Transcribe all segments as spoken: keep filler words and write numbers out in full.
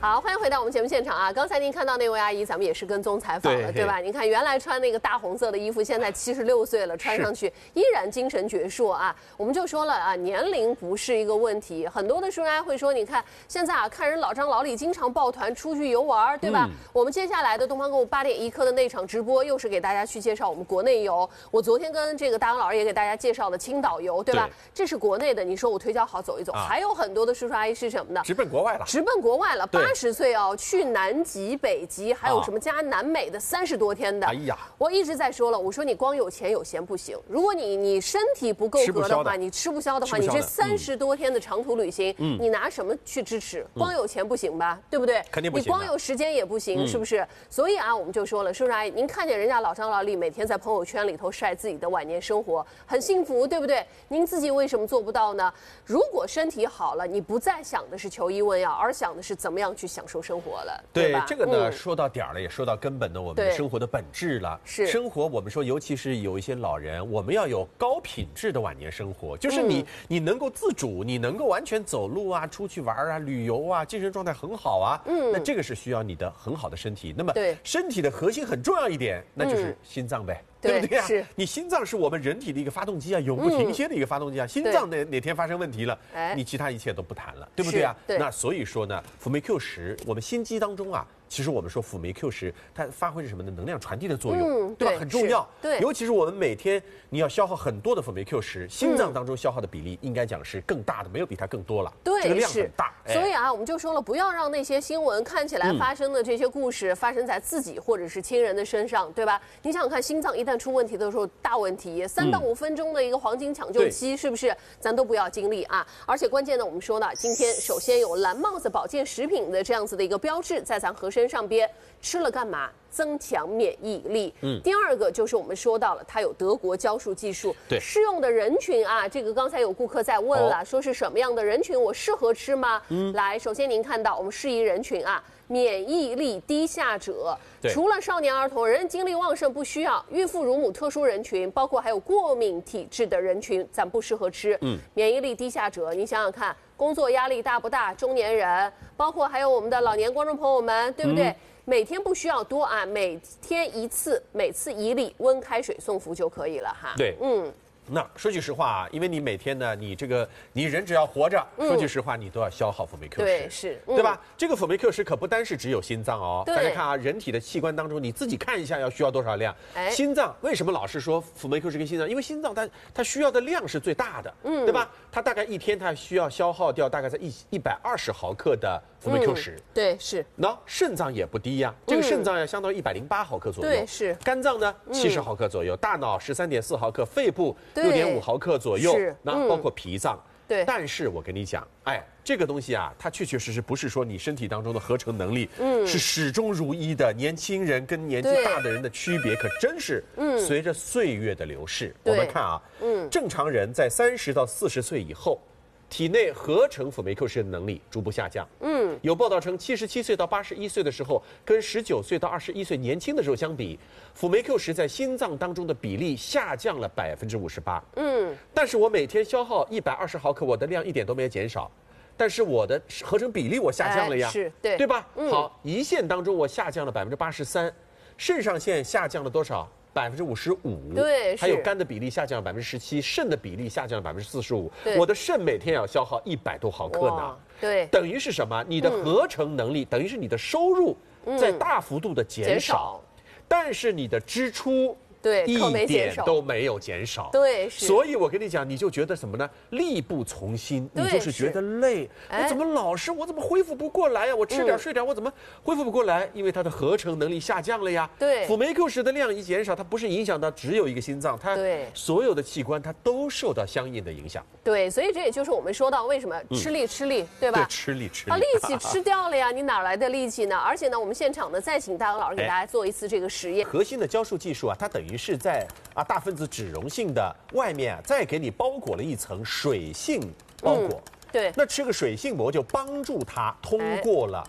好，欢迎回到我们节目现场啊！刚才您看到那位阿姨，咱们也是跟踪采访了， 对, 对吧？您看，原来穿那个大红色的衣服，现在七十六岁了，穿上去依然精神矍铄啊！我们就说了啊，年龄不是一个问题。很多的书人会说，你看现在啊，看人老张老李经常抱团出去游玩，对吧？嗯、我们接下来的东方购物八点一刻的那场直播，又是给大家去介绍我们国内游。我昨天跟这个大杨老师也给大家介绍了青岛游，对吧？对，这是国内的，你说我腿脚好走一走，啊、还有很多的叔叔阿姨是什么呢？ 直奔国外了， 直奔国外了，八十岁哦。去南极、北极，还有什么加南美的三十多天的。哎呀，我一直在说了，我说你光有钱有闲不行，如果你你身体不够格的话，你吃不消的话，你这三十多天的长途旅行，嗯、你拿什么去支持？光有钱不行吧，对不对？ 肯定不行。 你光有时间也不行，是不是？所以啊，我们就说了，叔叔阿姨，您看见人家老张老李每天在朋友圈里头晒自己的晚年生活，很幸福，对不对？您自己为什么做不到呢？如果身体好了，你不再想的是求医问药，而想的是怎么样去享受生活。 对, 对这个呢，嗯、说到点儿了，也说到根本的我们生活的本质了。是生活，我们说，尤其是有一些老人，我们要有高品质的晚年生活，就是你、嗯、你能够自主，你能够完全走路啊，出去玩啊，旅游啊，精神状态很好啊。嗯，那这个是需要你的很好的身体。那么，对身体的核心很重要一点，那就是心脏呗。嗯对不对啊？是你心脏是我们人体的一个发动机啊，永不停歇的一个发动机啊。嗯、心脏哪哪天发生问题了，你其他一切都不谈了，对不对啊？对。那所以说呢，辅酶 Q 十，我们心肌当中啊，其实我们说辅酶 Q 十，它发挥着什么呢？能量传递的作用，嗯、对吧？很重要。对。尤其是我们每天你要消耗很多的辅酶 Q 十，心脏当中消耗的比例应该讲是更大的，没有比它更多了。对，这个量很大。 哎、所以啊，我们就说了，不要让那些新闻看起来发生的这些故事发生在自己或者是亲人的身上，对吧？你想想看，心脏一旦出问题的时候。大问题，三到五分钟的一个黄金抢救期，嗯、是不是？咱都不要经历啊！而且关键呢，我们说呢，今天首先有蓝帽子保健食品的这样子的一个标志在咱盒身上边，吃了干嘛？增强免疫力。嗯。第二个就是我们说到了，它有德国胶束技术，对，适用的人群啊，这个刚才有顾客在问了，哦、说是什么样的人群我适合吃吗？嗯。来，首先您看到我们适宜人群啊。免疫力低下者，除了少年儿童，人精力旺盛不需要；孕妇、乳母、特殊人群，包括还有过敏体质的人群，咱不适合吃。嗯，免疫力低下者，你想想看，工作压力大不大？中年人，包括还有我们的老年观众朋友们，对不对？嗯、每天不需要多啊，每天一次，每次一粒温开水送服就可以了哈。 对，嗯。那说句实话啊，因为你每天呢，你这个你人只要活着，嗯、说句实话，你都要消耗辅酶 Q 十， 对，是，嗯、 对吧？这个辅酶 Q 十可不单是只有心脏哦，大家看啊，人体的器官当中，你自己看一下要需要多少量。哎、心脏为什么老是说辅酶 Q 十跟心脏？因为心脏它它需要的量是最大的，嗯，对吧？它大概一天它需要消耗掉大概在一一百二十毫克的辅酶 Q 十，嗯， 对，是。 那肾脏也不低呀，这个肾脏要相当于一百零八毫克左右，对， 是。 肝脏呢七十毫克左右，大脑十三点四毫克，肺部六点五毫克。左右，那包括脾脏，对。但是我跟你讲，哎，这个东西啊，它确确实实不是说你身体当中的合成能力，嗯，是始终如一的。年轻人跟年纪大的人的区别，可真是，嗯，随着岁月的流逝，我们看啊，嗯，正常人在三十到四十岁以后。体内合成辅酶 Q 十的能力逐步下降。嗯，有报道称，七十七岁到八十一岁的时候，跟十九岁到二十一岁年轻的时候相比，辅酶 Q 十在心脏当中的比例下降了百分之五十八。嗯，但是我每天消耗一百二十毫克，我的量一点都没有减少，但是我的合成比例我下降了呀，哎、 是对对吧？嗯、好，胰腺当中我下降了百分之八十三，肾上腺下降了多少？百分之五十五， 对， 还有肝的比例下降了百分之十七，肾的比例下降了百分之四十五。我的肾每天要消耗一百多毫克呢， 对， 等于是什么？你的合成能力、嗯、等于是你的收入在大幅度的减少，嗯、减少但是你的支出。 对， 一点都没有减少。 对， 所以我跟你讲，你就觉得什么呢？力不从心，你就是觉得累。我怎么老是我怎么恢复不过来呀？我吃点睡点，我怎么恢复不过来？因为它的合成能力下降了呀。 对， 辅酶 Q 十的量一减少，它不是影响到只有一个心脏，它所有的器官它都受到相应的影响。 对，所以这也就是我们说到为什么吃力吃力，对吧？ 对，吃力吃力。 啊，力气吃掉了呀，你哪来的力气呢？而且呢，我们现场呢再请大鹅老师给大家做一次这个实验。 核心的胶束技术啊，它等于是在啊大分子脂溶性的外面啊，再给你包裹了一层水性包裹。 嗯、对， 那吃个水性膜就帮助它通过了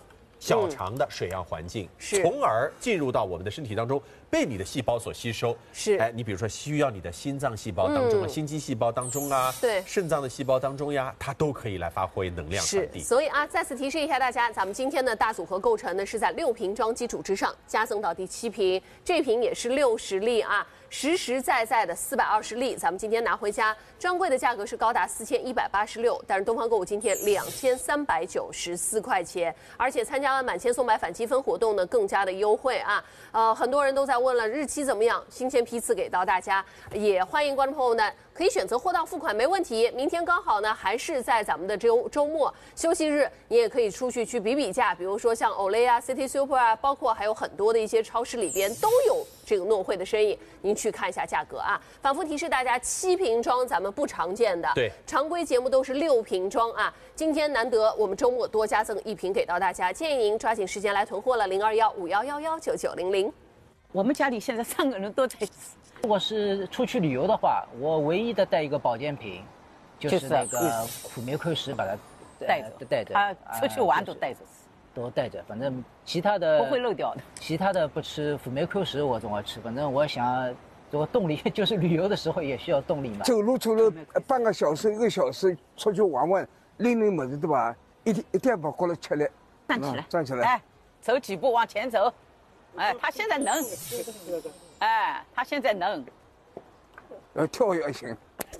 小肠的水样环境， 是， 从而进入到我们的身体当中，被你的细胞所吸收。 是， 哎，你比如说需要你的心脏细胞当中啊、嗯、心肌细胞当中啊， 对， 肾脏的细胞当中呀，它都可以来发挥能量传递。 是，所以啊，再次提示一下大家，咱们今天的大组合构成呢是在六瓶装基础之上加赠到第七瓶，这瓶也是六十粒啊。实实在在的四百二十粒，咱们今天拿回家，专柜的价格是高达四千一百八十六，但是东方购物今天两千三百九十四块钱，而且参加完满千送百返积分活动呢，更加的优惠啊！呃，很多人都在问了，日期怎么样？新鲜批次给到大家，也欢迎观众朋友呢可以选择货到付款，没问题。明天刚好呢，还是在咱们的周周末休息日，你也可以出去去比比价，比如说像 Olay 啊、City Super 啊，包括还有很多的一些超市里边都有这个诺惠的身影，您去看一下价格啊。反复提示大家，七瓶装咱们不常见的， 对， 常规节目都是六瓶装啊。今天难得我们周末多加赠一瓶给到大家，建议您抓紧时间来囤货了，零二幺五幺幺幺九九零零。 我们家里现在三个人都在吃。如果是出去旅游的话，我唯一的带一个保健品，就是那个苦梅蔻石，把它带着带着。 他出去玩都带着， 都带着。反正其他的不会漏掉的。 其他的不吃，苦梅蔻石我总要吃。反正我想，这个动力就是旅游的时候也需要动力嘛。 走路走了半个小时、一个小时，出去玩玩，拎拎么子对吧？一天一天把过来吃了。 站起来， 站起来。 哎，走几步往前走。哎，他现在能，哎，他现在能， 要跳也行。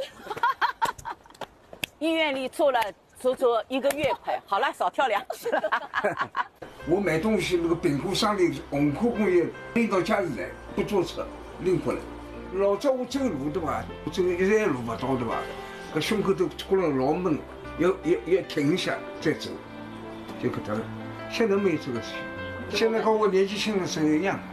医院里做了足足一个月快，好了，少跳两次了。 我买东西那个饼库商里红库工业拎到家里来，不坐车拎过来。老早我走路对吧？走一站路不到对吧？个胸口都突然老闷，要要要停一下再走，就给他了。现在没有这个事情。现在和我年纪轻的时候一样。